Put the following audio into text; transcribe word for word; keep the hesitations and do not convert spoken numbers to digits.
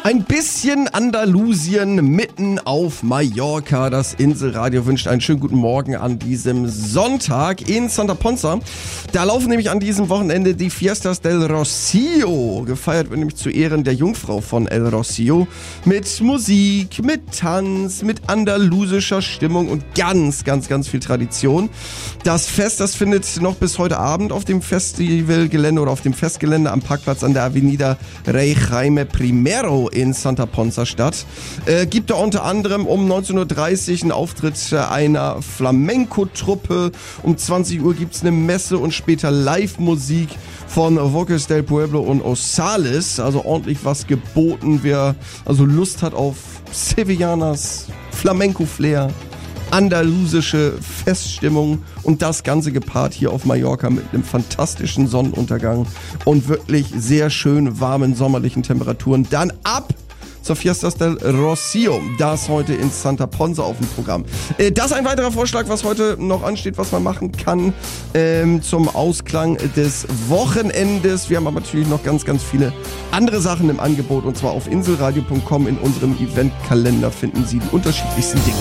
Ein bisschen Andalusien mitten auf Mallorca. Das Inselradio wünscht einen schönen guten Morgen an diesem Sonntag in Santa Ponsa. Da laufen nämlich an diesem Wochenende die Fiestas del Rocío. Gefeiert wird nämlich zu Ehren der Jungfrau von El Rocío. Mit Musik, mit Tanz, mit andalusischer Stimmung und ganz, ganz, ganz viel Tradition. Das Fest, das findet noch bis heute Abend auf dem Festivalgelände oder auf dem Festgelände am Parkplatz an der Avenida Rey Jaime Primero in Santa Ponsa statt. Äh, gibt da unter anderem um neunzehn Uhr dreißig einen Auftritt einer Flamenco-Truppe. Um zwanzig Uhr gibt's eine Messe und später Live-Musik von Voces del Pueblo und Osales. Also ordentlich was geboten. Wer also Lust hat auf Sevillanas, Flamenco-Flair, andalusische Feststimmung und das Ganze gepaart hier auf Mallorca mit einem fantastischen Sonnenuntergang und wirklich sehr schön warmen sommerlichen Temperaturen. Dann ab zur Fiestas del Rocío. Das heute in Santa Ponsa auf dem Programm. Äh, das ist ein weiterer Vorschlag, was heute noch ansteht, was man machen kann ähm, zum Ausklang des Wochenendes. Wir haben aber natürlich noch ganz, ganz viele andere Sachen im Angebot und zwar auf inselradio punkt com in unserem Eventkalender finden Sie die unterschiedlichsten Dinge.